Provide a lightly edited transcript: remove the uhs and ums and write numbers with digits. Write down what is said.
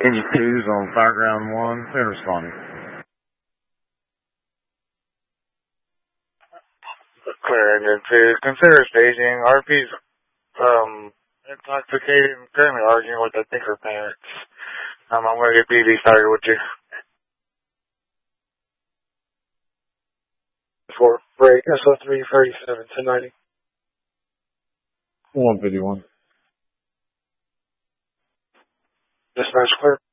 Engine 2's on Fireground 1, they're responding. Clear Engine 2. Consider staging. RP's intoxicated and currently arguing with, I think, her parents. I'm going to get BV started with you. 4, break, SO3, 37, 1090. 151. Dispatch clear.